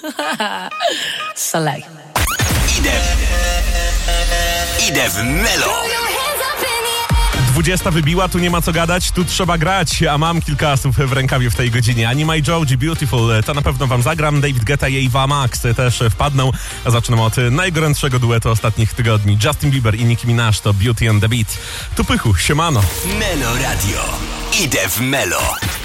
Select. Idę w Melo. 20 wybiła, tu nie ma co gadać, tu trzeba grać, a mam kilka asów w rękawie w tej godzinie. Anima i Joji, Beautiful, to na pewno wam zagram. David Guetta i Ava Max też wpadną. A zaczynam od najgorętszego duetu ostatnich tygodni. Justin Bieber i Nicki Minaj to Beauty and the Beat. Tu Pychu, siemano. Melo Radio. Idę w Melo.